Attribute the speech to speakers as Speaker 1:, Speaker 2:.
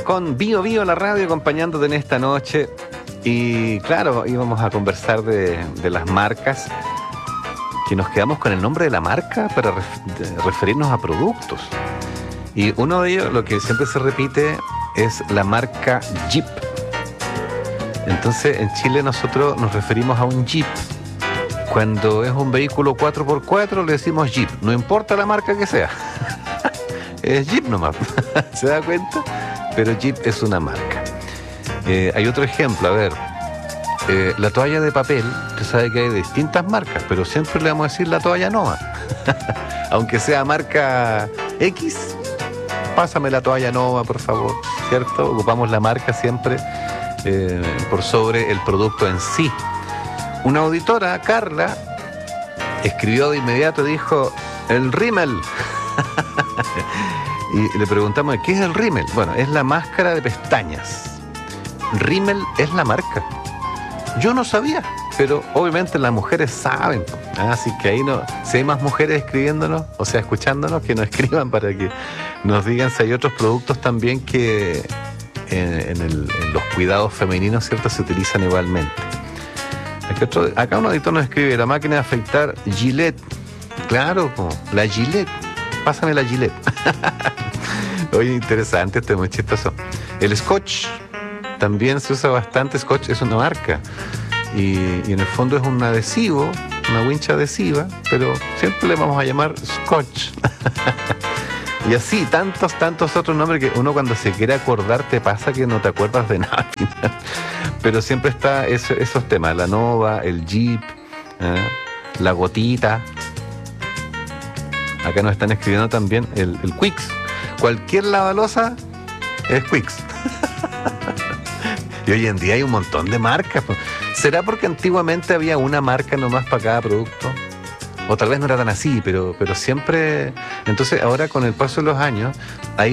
Speaker 1: con Bio Bio la radio acompañándote en esta noche. Y claro, íbamos a conversar de las marcas, que nos quedamos con el nombre de la marca para referirnos a productos. Y uno de ellos, lo que siempre se repite, es la marca Jeep. Entonces, en Chile nosotros nos referimos a un Jeep. Cuando es un vehículo 4x4 le decimos Jeep, no importa la marca que sea. Es Jeep nomás. ¿Se da cuenta? Pero Jeep es una marca. Hay otro ejemplo, a ver. La toalla de papel, usted sabe que hay de distintas marcas, pero siempre le vamos a decir la toalla Nova. Aunque sea marca X, pásame la toalla Nova, por favor, ¿cierto? Ocupamos la marca siempre por sobre el producto en sí. Una auditora, Carla, escribió de inmediato y dijo, el rímel. Y le preguntamos, ¿qué es el rímel? Bueno, es la máscara de pestañas. Rímel es la marca. Yo no sabía, pero obviamente las mujeres saben. Así que ahí no, si hay más mujeres escribiéndonos, o sea, escuchándonos, que nos escriban para que nos digan si hay otros productos también que en los cuidados femeninos, ¿cierto?, se utilizan igualmente. Acá un auditor nos escribe, la máquina de afeitar Gillette. Claro, la Gillette. Pásame la Gillette. Oye, interesante, esto es muy chistoso. El Scotch. También se usa bastante. Scotch es una marca y en el fondo es un adhesivo, una wincha adhesiva, pero siempre le vamos a llamar Scotch. Y así, tantos otros nombres que uno cuando se quiere acordar te pasa que no te acuerdas de nada. Pero siempre está esos temas, la Nova, el Jeep, la gotita. Acá nos están escribiendo también el Quicks. Cualquier lavalosa es Quicks. Y hoy en día hay un montón de marcas. ¿Será porque antiguamente había una marca nomás para cada producto? O tal vez no era tan así, pero siempre... Entonces ahora con el paso de los años hay